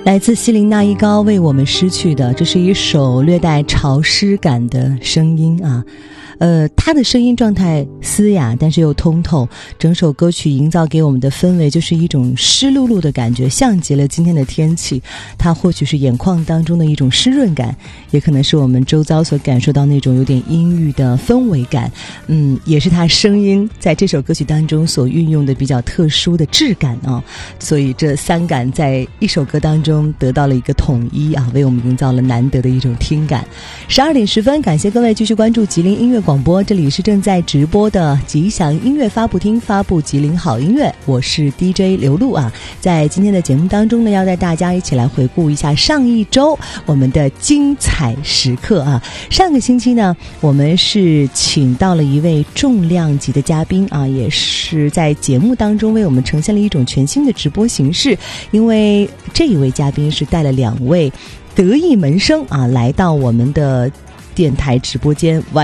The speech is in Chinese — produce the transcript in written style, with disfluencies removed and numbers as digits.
来自西林那一高为我们失去的，这是一首略带潮湿感的声音啊。他的声音状态嘶哑，但是又通透，整首歌曲营造给我们的氛围就是一种湿漉漉的感觉，像极了今天的天气。它或许是眼眶当中的一种湿润感，也可能是我们周遭所感受到那种有点阴郁的氛围感。也是他声音在这首歌曲当中所运用的比较特殊的质感啊。所以这三感在一首歌当中得到了一个统一啊，为我们营造了难得的一种听感。12点10分，感谢各位继续关注吉林音乐广播，这里是正在直播的吉祥音乐发布厅，发布吉林好音乐，我是 DJ 刘露啊。在今天的节目当中呢，要带大家一起来回顾一下上一周我们的精彩时刻啊。上个星期呢，我们是请到了一位重量级的嘉宾啊，也是在节目当中为我们呈现了一种全新的直播形式，因为这一位嘉宾是带了2位得意门生啊，来到我们的电台直播间